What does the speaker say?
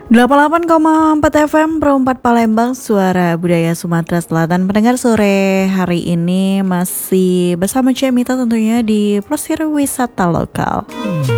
88,4 FM Pro 4 Palembang, suara budaya Sumatera Selatan. Pendengar, sore hari ini masih bersama Cemita tentunya di Plesir Wisata Lokal.